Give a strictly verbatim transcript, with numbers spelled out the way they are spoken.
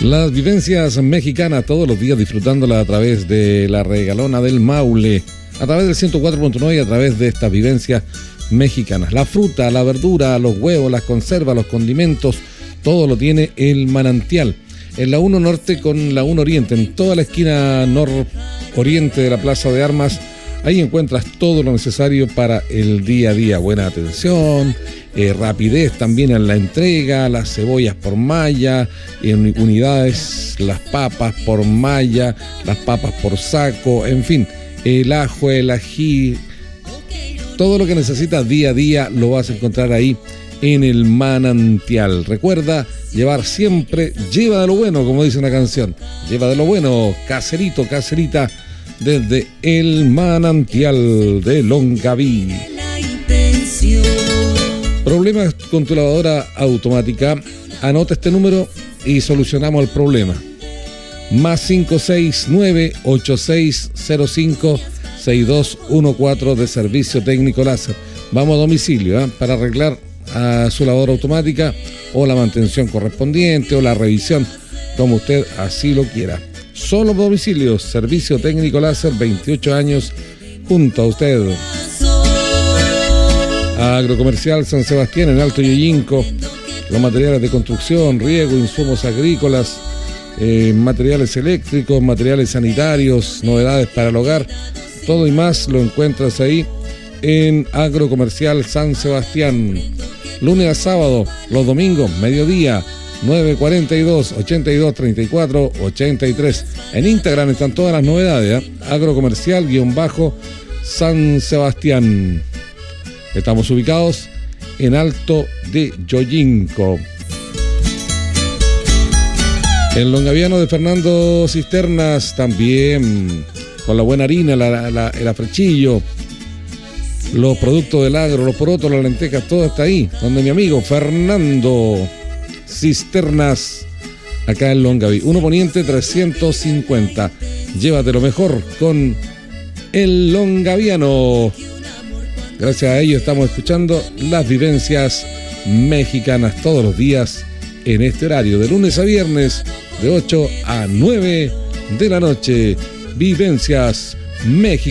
Las vivencias mexicanas todos los días disfrutándolas a través de la Regalona del Maule, a través del ciento cuatro punto nueve y a través de estas vivencias mexicanas. La fruta, la verdura, los huevos, las conservas, los condimentos, todo lo tiene El Manantial. En la uno Norte con la uno Oriente, en toda la esquina nororiente de la Plaza de Armas, ahí encuentras todo lo necesario para el día a día. Buena atención, eh, rapidez también en la entrega, las cebollas por malla, en unidades, las papas por malla, las papas por saco, en fin, el ajo, el ají, todo lo que necesitas día a día lo vas a encontrar ahí en El Manantial. Recuerda llevar siempre, lleva de lo bueno, como dice una canción, lleva de lo bueno, caserito, caserita, desde El Manantial de Longaví. Problemas con tu lavadora automática, anota este número y solucionamos el problema. Más cinco seis nueve ocho seis cero cinco seis dos uno cuatro de Servicio Técnico Láser. Vamos a domicilio ¿eh? para arreglar a su lavadora automática o la mantención correspondiente o la revisión, como usted así lo quiera. Solo domicilios, Servicio Técnico Láser, veintiocho años junto a usted. Agrocomercial San Sebastián en Alto Yuyinco, los materiales de construcción, riego, insumos agrícolas, eh, materiales eléctricos, materiales sanitarios, novedades para el hogar, todo y más lo encuentras ahí en Agrocomercial San Sebastián. Lunes a sábado, los domingos, mediodía, nueve cuarenta y dos, ochenta y dos, treinta y cuatro, ochenta y tres. En Instagram están todas las novedades, ¿eh? Agrocomercial guión bajo San Sebastián. Estamos ubicados en Alto de Yuyinco. El longaviano de Fernando Cisternas también, con la buena harina, la, la, el afrechillo, los productos del agro, los porotos, las lentejas, todo está ahí, donde mi amigo Fernando Cisternas, acá en Longaví. Uno Poniente trescientos cincuenta. Llévate lo mejor con el longaviano. Gracias a ello estamos escuchando las vivencias mexicanas todos los días en este horario, de lunes a viernes, de ocho a nueve de la noche. Vivencias mexicanas.